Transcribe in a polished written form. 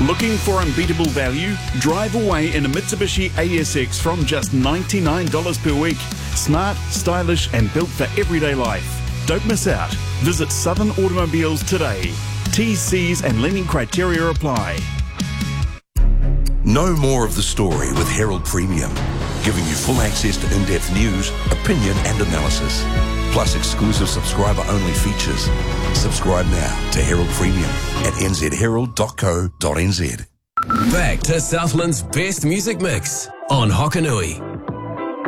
Looking for unbeatable value? Drive away in a Mitsubishi ASX from just $99 per week. Smart, stylish and built for everyday life. Don't miss out. Visit Southern Automobiles today. T's, C's and lending criteria apply. Know more of the story with Herald Premium, giving you full access to in-depth news, opinion and analysis, plus exclusive subscriber-only features. Subscribe now to Herald Premium at nzherald.co.nz. Back to Southland's best music mix on Hokanui.